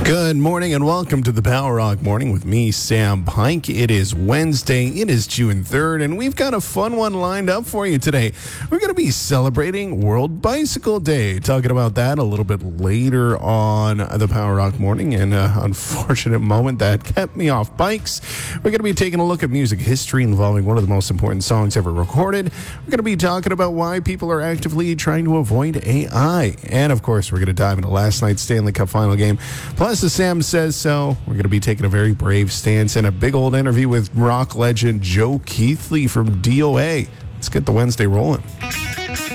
Good morning and welcome to the Power Rock Morning with me, Sam Pike. It is Wednesday, it is June 3rd, and we've got a fun one lined up for you today. We're going to be celebrating World Bicycle Day. Talking about that a little bit later on the Power Rock Morning, and an unfortunate moment that kept me off bikes. We're going to be taking a look at music history involving one of the most important songs ever recorded. We're going to be talking about why people are actively trying to avoid AI. And, of course, we're going to dive into last night's Stanley Cup final game. Plus, as Sam says so, we're going to be taking a very brave stance and a big old interview with rock legend Joe Keithley from DOA. Let's get the Wednesday rolling.